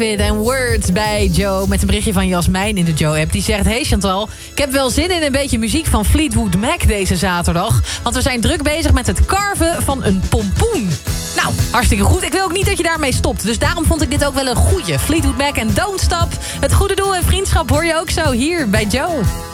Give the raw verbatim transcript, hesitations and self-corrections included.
En Words bij Joe met een berichtje van Jasmijn in de Joe-app. Die zegt, hey Chantal, ik heb wel zin in een beetje muziek van Fleetwood Mac deze zaterdag. Want we zijn druk bezig met het carven van een pompoen. Nou, hartstikke goed. Ik wil ook niet dat je daarmee stopt. Dus daarom vond ik dit ook wel een goeie. Fleetwood Mac en Don't Stop. Het goede doel en vriendschap hoor je ook zo hier bij Joe.